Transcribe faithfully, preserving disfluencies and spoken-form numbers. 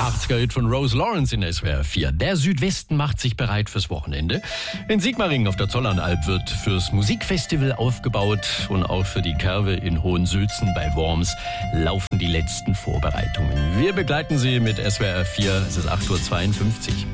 achtziger-Hit von Rose Lawrence in S W R vier. Der Südwesten macht sich bereit fürs Wochenende. In Sigmaringen auf der Zollernalb wird fürs Musikfestival aufgebaut und auch für die Kerwe in Hohensülzen bei Worms laufen die letzten Vorbereitungen. Wir begleiten Sie mit S W R vier. Es ist acht Uhr zweiundfünfzig.